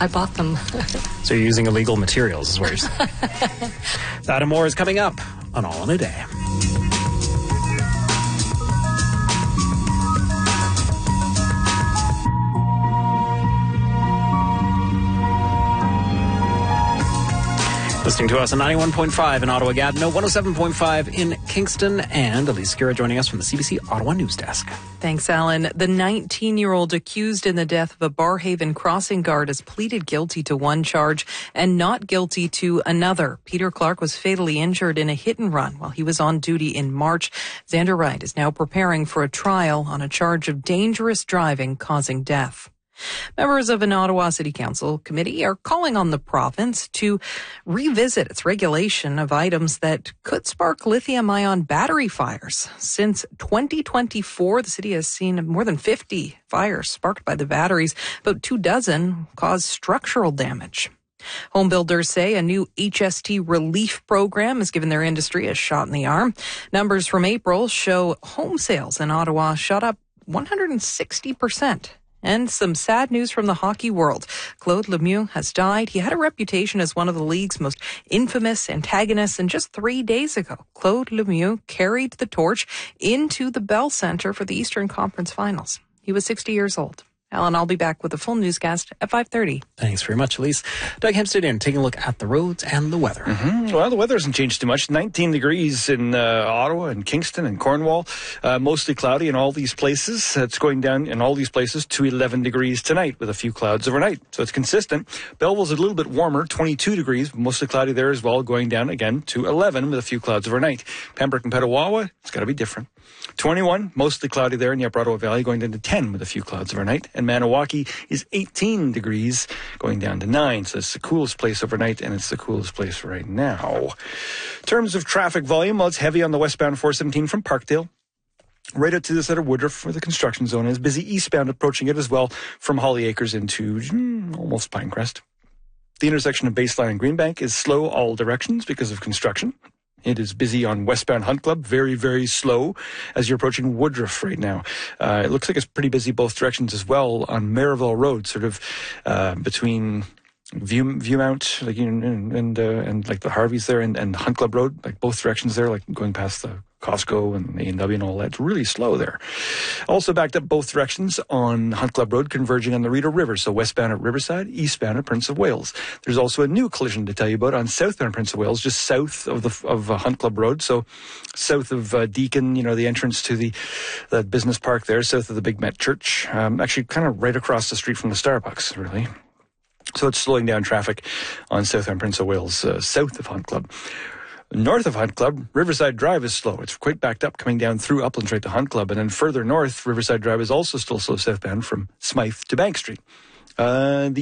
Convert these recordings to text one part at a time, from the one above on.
I bought them. So you're using illegal materials, is what you're saying. That and more is coming up on All in a Day. Listening to us on 91.5 in Ottawa-Gatineau, 107.5 in Kingston, and Elise Skira joining us from the CBC Ottawa News Desk. Thanks, Alan. The 19-year-old accused in the death of a Barrhaven crossing guard has pleaded guilty to one charge and not guilty to another. Peter Clark was fatally injured in a hit-and-run while he was on duty in March. Xander Wright is now preparing for a trial on a charge of dangerous driving causing death. Members of an Ottawa City Council committee are calling on the province to revisit its regulation of items that could spark lithium-ion battery fires. Since 2024, the city has seen more than 50 fires sparked by the batteries. About 24 caused structural damage. Home builders say a new HST relief program has given their industry a shot in the arm. Numbers from April show home sales in Ottawa shot up 160%. And some sad news from the hockey world. Claude Lemieux has died. He had a reputation as one of the league's most infamous antagonists. And just 3 days ago, Claude Lemieux carried the torch into the Bell Centre for the Eastern Conference Finals. He was 60 years old. Alan, I'll be back with a full newscast at 5:30. Thanks very much, Elise. Doug Hempstead in, taking a look at the roads and the weather. Well, the weather hasn't changed too much. 19 degrees in Ottawa and Kingston and Cornwall. Mostly cloudy in all these places. It's going down in all these places to 11 degrees tonight with a few clouds overnight. So it's consistent. Belleville's a little bit warmer, 22 degrees, mostly cloudy there as well, going down again to 11 with a few clouds overnight. Pembroke and Petawawa, it's got to be different. 21, mostly cloudy there in the Upper Ottawa Valley, going down to 10 with a few clouds overnight. And Maniwaki is 18 degrees, going down to 9. So it's the coolest place overnight, and it's the coolest place right now. In terms of traffic volume, well, it's heavy on the westbound 417 from Parkdale right out to the side of Woodruff, where the construction zone is. Busy eastbound approaching it as well from Holly Acres into almost Pinecrest. The intersection of Baseline and Greenbank is slow all directions because of construction. It is busy on westbound Hunt Club, very, very slow as you're approaching Woodruff right now. It looks like it's pretty busy both directions as well on Maryville Road, sort of between Viewmount, like and like the Harveys there, and Hunt Club Road, like both directions there, like going past the Costco and A&W and all that. It's really slow there. Also backed up both directions on Hunt Club Road, converging on the Rideau River. So westbound at Riverside, eastbound at Prince of Wales. There's also a new collision to tell you about on southbound Prince of Wales, just south of Hunt Club Road. So south of Deacon, the entrance to the business park there, south of the Big Met Church. Actually kind of right across the street from the Starbucks, really. So it's slowing down traffic on southbound Prince of Wales, south of Hunt Club. North of Hunt Club, Riverside Drive is slow. It's quite backed up coming down through Uplands right to Hunt Club. And then further north, Riverside Drive is also still slow southbound from Smythe to Bank Street. The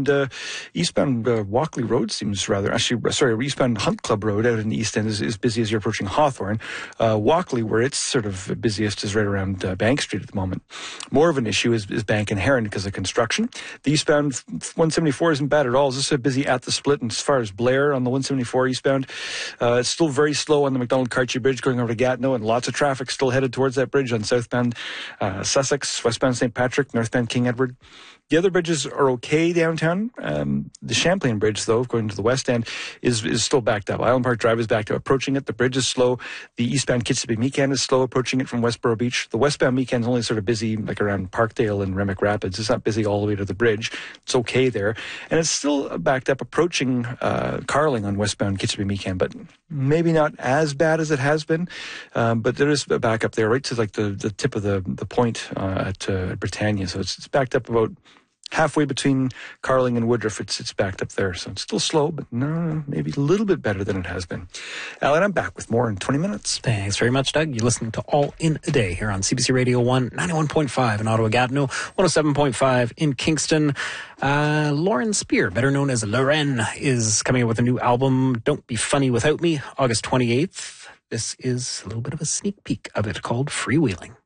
eastbound Walkley Road seems eastbound Hunt Club Road out in the east end is busy as you're approaching Hawthorne. Walkley, where it's sort of busiest, is right around Bank Street at the moment. More of an issue is Bank and Heron because of construction. The eastbound 174 isn't bad at all. It's just busy at the split. And as far as Blair on the 174 eastbound, it's still very slow on the McDonald-Cartier Bridge going over to Gatineau, and lots of traffic still headed towards that bridge on southbound Sussex, westbound St. Patrick, northbound King Edward. The other bridges are okay downtown. The Champlain Bridge, though, going to the west end, is still backed up. Island Park Drive is backed up. Approaching it, the bridge is slow. The eastbound Kitsabee-Meekan is slow approaching it from Westboro Beach. The westbound Meekan is only sort of busy like around Parkdale and Remick Rapids. It's not busy all the way to the bridge. It's okay there. And it's still backed up approaching Carling on westbound Kitsabee-Meekan, but maybe not as bad as it has been. But there is a backup there right to like the tip of the point at Britannia. So it's backed up about halfway between Carling and Woodruff. It's backed up there. So it's still slow, but no, maybe a little bit better than it has been. Alan, I'm back with more in 20 minutes. Thanks very much, Doug. You're listening to All in a Day here on CBC Radio 1, 91.5 in Ottawa-Gatineau, 107.5 in Kingston. Lauren Spear, better known as Loren, is coming up with a new album, Don't Be Funny Without Me, August 28th. This is a little bit of a sneak peek of it called Freewheeling.